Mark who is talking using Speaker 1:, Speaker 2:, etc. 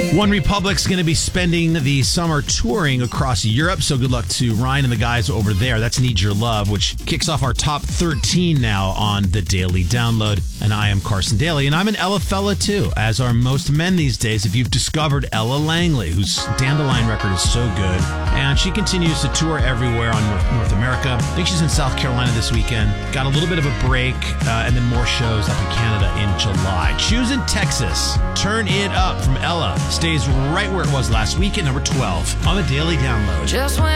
Speaker 1: One Republic's going to be spending the summer touring across Europe, so good luck to Ryan and the guys over there. That's Need Your Love, which kicks off our top 13 now on the Daily Download. And I am Carson Daly, and I'm an Ella fella too, as are most men these days. If you've discovered Ella Langley, whose Dandelion record is so good, and she continues to tour everywhere on North America. I think she's in South Carolina this weekend. Got a little bit of a break, and then more shows up in Canada in July. Choosing Texas. Turn It Up from Ella stays right where it was last week at number 12 on the Daily Download.
Speaker 2: Just when